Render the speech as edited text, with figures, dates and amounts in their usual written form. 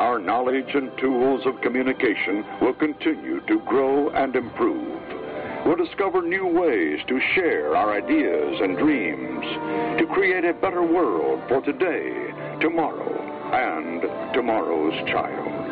our knowledge and tools of communication will continue to grow and improve. We'll discover new ways to share our ideas and dreams, to create a better world for today, tomorrow, and tomorrow's child.